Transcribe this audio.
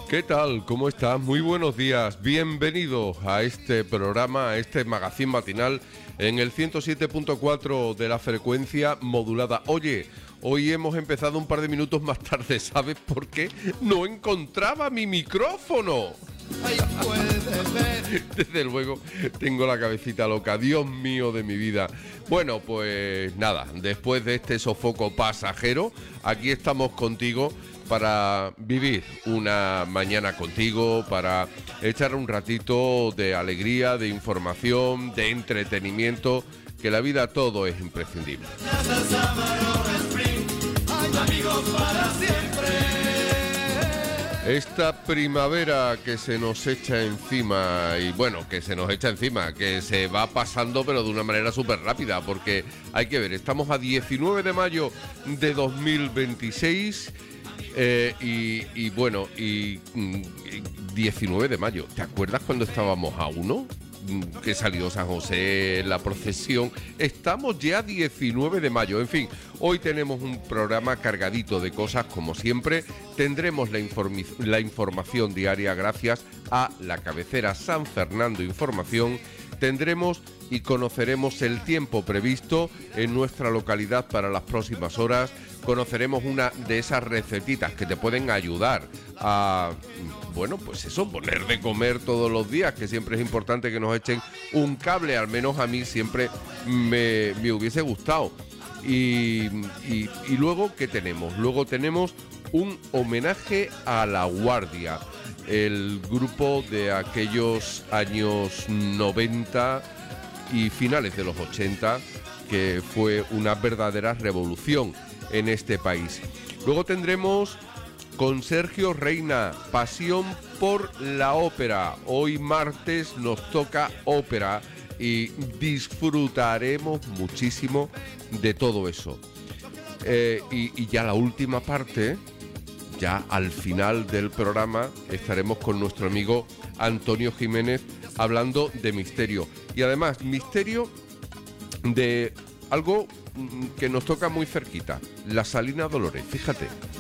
¿Qué tal? ¿Cómo estás? Muy buenos días. Bienvenido a este programa, a este magazín matinal en el 107.4 de la frecuencia modulada. Oye, hoy hemos empezado un par de minutos más tarde, ¿sabes por qué? No encontraba mi micrófono. Desde luego tengo la cabecita loca, Dios mío de mi vida. Bueno, pues nada, después de este sofoco pasajero, aquí estamos contigo para vivir una mañana contigo, para echar un ratito de alegría, de información, de entretenimiento, que la vida todo es imprescindible. Esta primavera que se nos echa encima, y bueno, que se nos echa encima, que se va pasando pero de una manera súper rápida, porque hay que ver, estamos a 19 de mayo de 2026 y bueno, 19 de mayo, ¿te acuerdas cuando estábamos a 1? Que salió San José, la procesión. Estamos ya 19 de mayo. En fin, hoy tenemos un programa cargadito de cosas como siempre. Tendremos la información diaria gracias a la cabecera San Fernando Información. Tendremos y conoceremos el tiempo previsto en nuestra localidad para las próximas horas. Conoceremos una de esas recetitas que te pueden ayudar a, bueno, pues eso, poner de comer todos los días, que siempre es importante que nos echen un cable, al menos a mí siempre me hubiese gustado. Y luego, ¿qué tenemos? Luego tenemos un homenaje a La Guardia, el grupo de aquellos años 90 y finales de los 80, que fue una verdadera revolución en este país. Luego tendremos con Sergio Reina, pasión por la ópera. Hoy martes nos toca ópera y disfrutaremos muchísimo de todo eso. Y ya la última parte, ya al final del programa, estaremos con nuestro amigo Antonio Jiménez hablando de misterio. Y además, misterio de algo que nos toca muy cerquita, la Salina Dolores, fíjate.